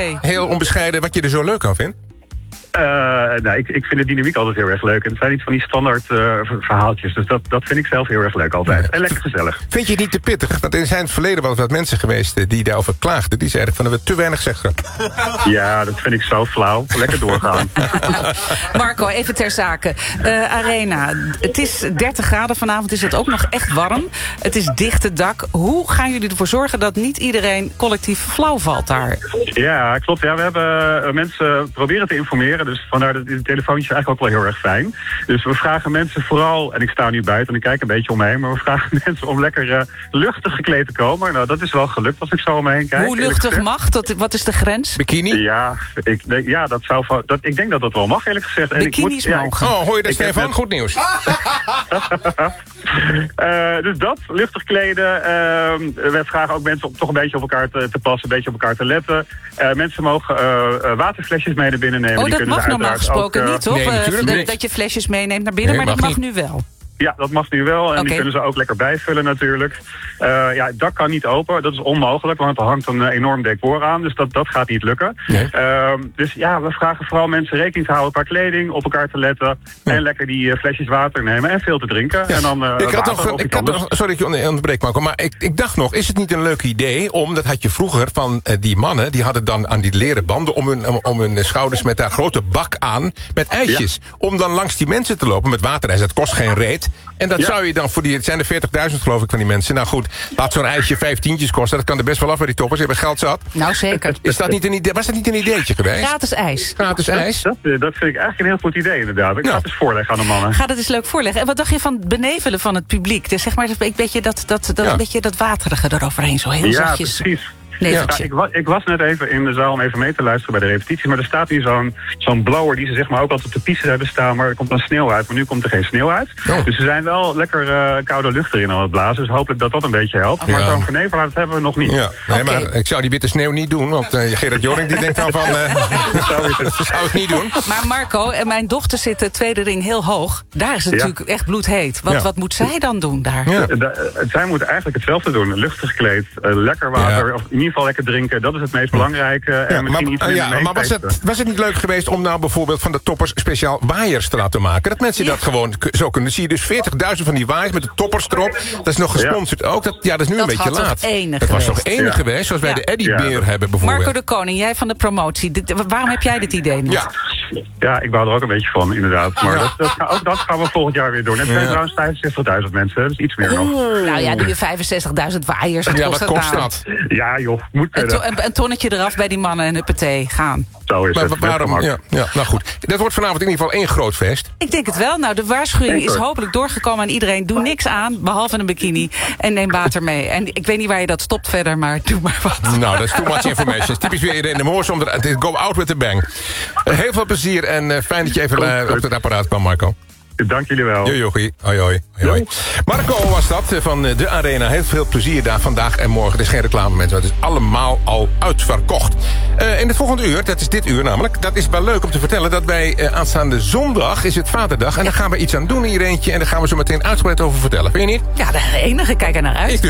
heel onbescheiden wat je er zo leuk aan vindt? Ik vind de dynamiek altijd heel erg leuk. En het zijn niet van die standaard verhaaltjes. Dus dat vind ik zelf heel erg leuk altijd. En lekker gezellig. Vind je het niet te pittig? Want er zijn in het verleden wel wat mensen geweest die daarover klaagden. Die zeiden van, dat we te weinig zeggen. Ja, dat vind ik zo flauw. Lekker doorgaan. Marco, even ter zake. Arena, het is 30 graden. Vanavond is het ook nog echt warm. Het is dichte dak. Hoe gaan jullie ervoor zorgen dat niet iedereen collectief flauw valt daar? Ja, klopt. Ja, we hebben mensen proberen te informeren. Dus vandaar dat de telefoontjes eigenlijk ook wel heel erg fijn. Dus we vragen mensen vooral, en ik sta nu buiten en ik kijk een beetje om me heen, maar we vragen mensen om lekker luchtig gekleed te komen. Nou, dat is wel gelukt als ik zo om me heen kijk. Hoe luchtig mag? Wat is de grens? Bikini? Ja, ik denk dat dat wel mag, eerlijk gezegd. Bikinis mogen. Hoor je dat, Stefan? Goed nieuws. Dus dat, luchtig kleden. We vragen ook mensen om toch een beetje op elkaar te passen, een beetje op elkaar te letten. Mensen mogen waterflesjes mee naar binnen nemen. Dat mag normaal gesproken niet, toch? Nee, dat je flesjes meeneemt naar binnen, maar dat mag nu wel. Ja, dat mag nu wel. En die kunnen ze ook lekker bijvullen natuurlijk. Het dak kan niet open. Dat is onmogelijk, want er hangt een enorm decor aan. Dus dat gaat niet lukken. Nee. Dus ja, we vragen vooral mensen rekening te houden qua kleding, op elkaar te letten. Ja. En lekker die flesjes water nemen en veel te drinken. Ja. En dan, sorry dat ik je onderbreek, Marco. Maar ik dacht nog, is het niet een leuk idee om, dat had je vroeger van die mannen, die hadden dan aan die leren banden om hun schouders met daar grote bak aan, met ijsjes. Ja. Om dan langs die mensen te lopen met waterijs. Dat kost geen reet. En dat zou je dan voor het zijn er 40.000 geloof ik van die mensen. Nou goed, laat zo'n ijsje 5 tientjes kosten. Dat kan er best wel af bij die toppers. Ze hebben geld zat. Nou zeker. Was dat niet een ideetje geweest? Gratis ijs. Dat vind ik eigenlijk een heel goed idee inderdaad. Ik ga het eens voorleggen aan de mannen. Ga dat eens leuk voorleggen. En wat dacht je van het benevelen van het publiek? Dus zeg maar een beetje dat waterige eroverheen. Zo heel zachtjes. Ja, precies. Ja, ik was net even in de zaal om even mee te luisteren bij de repetitie. Maar er staat hier zo'n blower die ze zeg maar ook altijd op de piste hebben staan. Maar er komt dan sneeuw uit. Maar nu komt er geen sneeuw uit. Oh. Dus ze zijn wel lekker koude lucht erin aan het blazen. Dus hopelijk dat een beetje helpt. Maar zo'n vernevelaar, dat hebben we nog niet. Ja. Nee, maar ik zou die witte sneeuw niet doen. Want Gerard Joring die denkt dan van... dat zou ik niet doen. Maar Marco, en mijn dochter zit de tweede ring heel hoog. Daar is het natuurlijk echt bloedheet. Wat moet zij dan doen daar? Ja. Zij moeten eigenlijk hetzelfde doen. Luchtig gekleed, lekker water. Of in ieder geval lekker drinken. Dat is het meest belangrijke. Maar was het niet leuk geweest om nou bijvoorbeeld van de toppers speciaal waaiers te laten maken? Dat mensen dat gewoon zo kunnen. Zie je dus 40.000 van die waaiers met de toppers erop. Dat is nog gesponsord ook. Dat is nu een beetje laat. Dat was toch enig geweest, zoals wij de Eddie Beer hebben bijvoorbeeld. Marco de Koning, jij van de promotie. Waarom heb jij dit idee niet? Ja, ik wou er ook een beetje van, inderdaad. Maar dat gaan we volgend jaar weer doen. Het zijn trouwens 65.000 mensen. Dat is iets meer nog. Nou ja, doe je 65.000 waaiers. Wat kost dat? Ja joh, een tonnetje eraf bij die mannen en huppatee gaan. Zo is het. Waarom? Ja, nou goed. Dat wordt vanavond in ieder geval één groot feest. Ik denk het wel. Nou, de waarschuwing is hopelijk doorgekomen aan iedereen. Doe niks aan, behalve een bikini. En neem water mee. En ik weet niet waar je dat stopt verder, maar doe maar wat. Nou, dat is too much information. Typisch weer in de moors om te go out with a bang. Heel veel plezier en fijn dat je even op het apparaat kwam, Marco. Dank jullie wel. Jochie. Hoi. Marco was dat van de Arena. Heel veel plezier daar vandaag en morgen. Het is geen reclame, mensen. Het is allemaal al uitverkocht. In het volgende uur, dat is dit uur namelijk... dat is wel leuk om te vertellen dat wij aanstaande zondag... is het Vaderdag en daar gaan we iets aan doen hier eentje... en daar gaan we zo meteen uitgebreid over vertellen. Vind je niet? Ja, de enige. Kijk er naar uit. Ik dus